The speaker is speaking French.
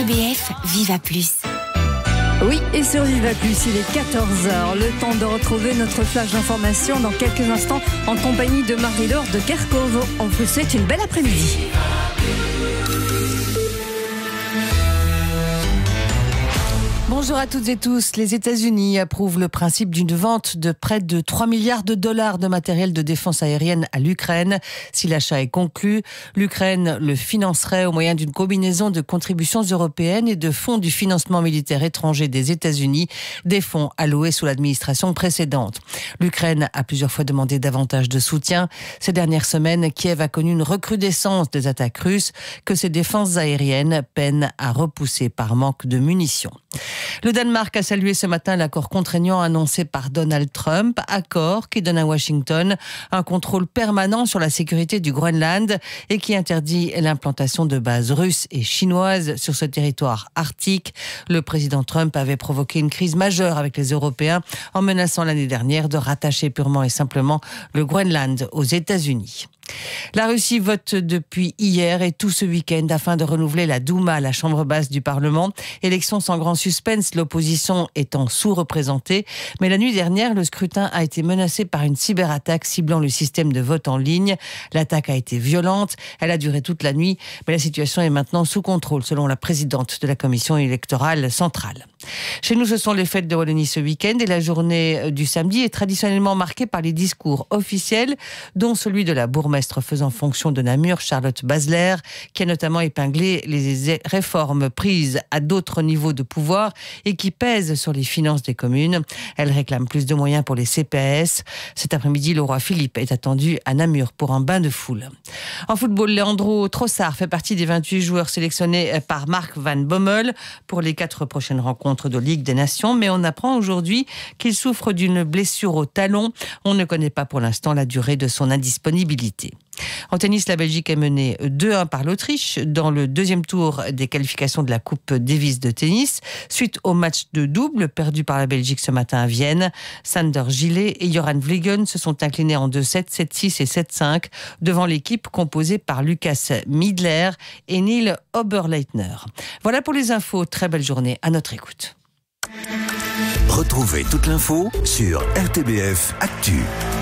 RTBF, Viva Plus. Oui, et sur Viva Plus, il est 14h. Le temps de retrouver notre flash d'information dans quelques instants en compagnie de Marie-Laure de Kerkhove. On vous souhaite une belle après-midi. Bonjour à toutes et tous. Les États-Unis approuvent le principe d'une vente de près de 3 milliards de dollars de matériel de défense aérienne à l'Ukraine. Si l'achat est conclu, l'Ukraine le financerait au moyen d'une combinaison de contributions européennes et de fonds du financement militaire étranger des États-Unis, des fonds alloués sous l'administration précédente. L'Ukraine a plusieurs fois demandé davantage de soutien. Ces dernières semaines, Kiev a connu une recrudescence des attaques russes que ses défenses aériennes peinent à repousser par manque de munitions. Le Danemark a salué ce matin l'accord contraignant annoncé par Donald Trump, accord qui donne à Washington un contrôle permanent sur la sécurité du Groenland et qui interdit l'implantation de bases russes et chinoises sur ce territoire arctique. Le président Trump avait provoqué une crise majeure avec les Européens en menaçant l'année dernière de rattacher purement et simplement le Groenland aux États-Unis. La Russie vote depuis hier et tout ce week-end afin de renouveler la Douma, la chambre basse du Parlement. Élection sans grand suspense, l'opposition étant sous-représentée. Mais la nuit dernière, le scrutin a été menacé par une cyberattaque ciblant le système de vote en ligne. L'attaque a été violente, elle a duré toute la nuit, mais la situation est maintenant sous contrôle, selon la présidente de la commission électorale centrale. Chez nous, ce sont les fêtes de Wallonie ce week-end et la journée du samedi est traditionnellement marquée par les discours officiels, dont celui de la bourgmestre faisant fonction de Namur, Charlotte Basler, qui a notamment épinglé les réformes prises à d'autres niveaux de pouvoir et qui pèsent sur les finances des communes. Elle réclame plus de moyens pour les CPAS. Cet après-midi, le roi Philippe est attendu à Namur pour un bain de foule. En football, Leandro Trossard fait partie des 28 joueurs sélectionnés par Mark Van Bommel pour les 4 prochaines rencontres de Ligue des Nations, mais on apprend aujourd'hui qu'il souffre d'une blessure au talon. On ne connaît pas pour l'instant la durée de son indisponibilité. En tennis, la Belgique est menée 2-1 par l'Autriche dans le deuxième tour des qualifications de la Coupe Davis de tennis, suite au match de double perdu par la Belgique ce matin à Vienne. Sander Gillet et Joran Vliegen se sont inclinés en 2-7, 7-6 et 7-5 devant l'équipe composée par Lucas Midler et Neil Oberleitner. Voilà pour les infos. Très belle journée à notre écoute. Retrouvez toute l'info sur RTBF Actu.